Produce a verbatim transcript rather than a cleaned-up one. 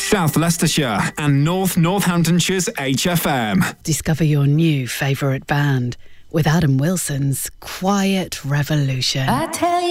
South Leicestershire and North Northamptonshire's H F M. Discover your new favourite band with Adam Wilson's Quiet Revolution. I tell you